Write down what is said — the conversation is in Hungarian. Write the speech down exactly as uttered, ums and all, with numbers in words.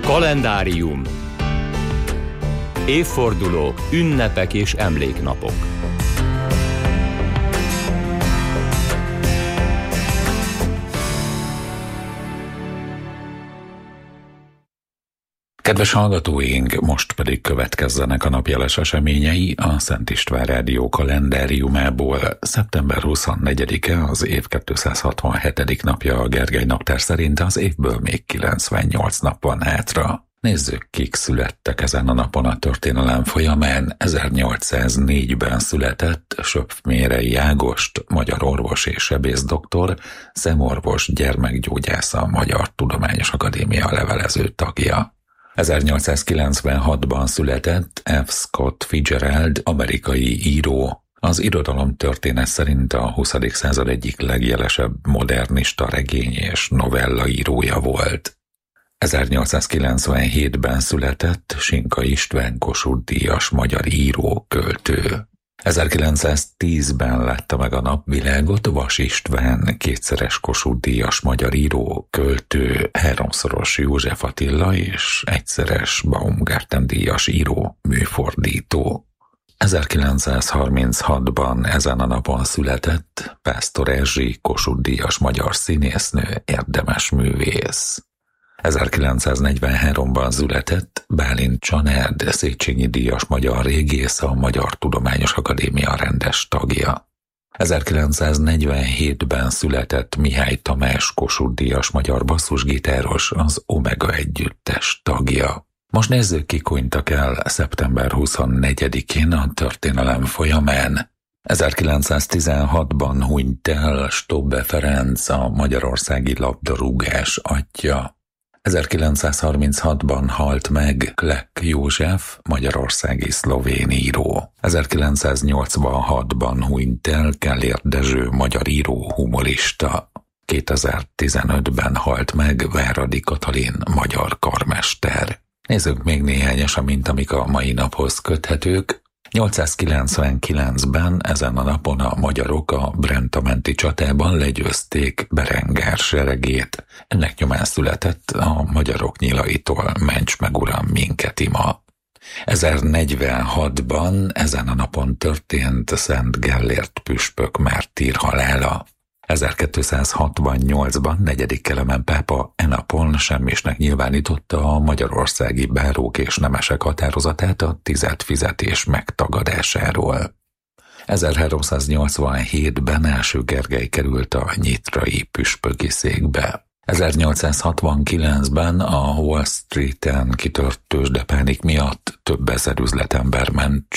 Kalendárium. Évfordulók, ünnepek és emléknapok. Kedves hallgatóink, most pedig következzenek a napjeles eseményei a Szent István Rádió kalendáriumából. szeptember huszonnegyedike az év kétszázhatvanhetedik napja a Gergely naptár szerint, az évből még kilencvennyolc nap van hátra. Nézzük, kik születtek ezen a napon a történelem folyamán. ezernyolcszáznégyben született Söpfmérei Ágost, magyar orvos és sebész doktor, szemorvos, gyermekgyógyász, a Magyar Tudományos Akadémia levelező tagja. ezernyolcszázkilencvenhatban született F. Scott Fitzgerald, amerikai író. Az irodalomtörténet szerint a huszadik század egyik legjelesebb modernista regény és novella írója volt. ezernyolcszázkilencvenhétben született Sinka István, Kossuth-díjas magyar író, költő. ezerkilencszáztízben látta meg a napvilágot Vas István, kétszeres Kossuth-díjas magyar író, költő, háromszoros József Attila és egyszeres Baumgarten-díjas író, műfordító. ezerkilencszázharminchatban ezen a napon született Pásztor Erzsi, Kossuth-díjas magyar színésznő, érdemes művész. ezerkilencszáznegyvenháromban született Bálint Csanád, Széchenyi-díjas magyar régész, a Magyar Tudományos Akadémia rendes tagja. ezerkilencszáznegyvenhétben született Mihály Tamás, Kossuth-díjas magyar basszusgitáros, az Omega együttes tagja. Most nézzük, kik hunytak el szeptember huszonnegyedikén a történelem folyamán. ezerkilencszáztizenhatban hunyt el Stobbe Ferenc, a magyarországi labdarúgás atya. ezerkilencszázharminchatban halt meg Klek József, magyarországi szlovén író. ezerkilencszáznyolcvanhatban hunyt el Kellér Dezső, magyar író, humorista. kétezer-tizenötben halt meg Váradi Katalin, magyar karmester. Nézzük még néhány eseményt, amik a mai naphoz köthetők. nyolcszázkilencvenkilencben ezen a napon a magyarok a Brentamenti csatában legyőzték Berengar seregét. Ennek nyomán született a magyarok nyilaitól Ments meg uram, minket ima. ezernegyvenhatban ezen a napon történt Szent Gellért püspök mártír halála. ezerkétszázhatvannyolcban negyedik Kelemen pápa e napon semmisnek nyilvánította a magyarországi bárók és nemesek határozatát a tizedfizetés megtagadásáról. ezerháromszáznyolcvanhétben Első Gergely került a nyitrai püspöki székbe. ezernyolcszázhatvankilencben a Wall Streeten kitört tőzsdepánik miatt több ezer üzletember ment